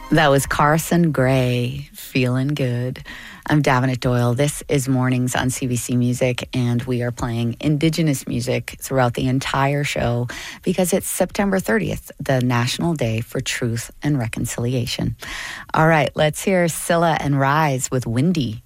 That was Carson Gray, Feeling Good. I'm Davenant Doyle. This is Mornings on CBC Music, and we are playing Indigenous music throughout the entire show because it's September 30th, the National Day for Truth and Reconciliation. All right, let's hear Scylla and Rise with Windy.